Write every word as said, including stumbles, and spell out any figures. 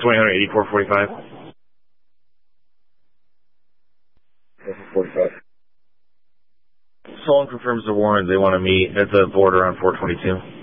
twenty hundred eighty-four forty-five. forty-five. Someone confirms the warrant. They want to meet at the border on four twenty-two.